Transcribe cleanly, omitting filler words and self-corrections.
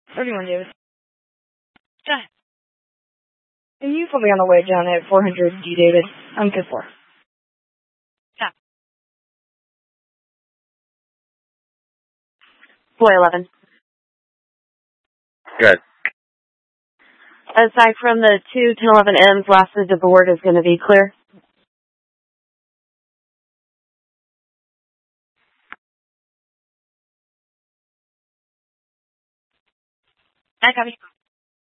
31 Davis. Go ahead. Can you put me on the way down at 400 D Davis? I'm 5-4. Yeah. Boy 11. Good. Aside from the 2 10-11 ends, last of the board is going to be clear. I copy.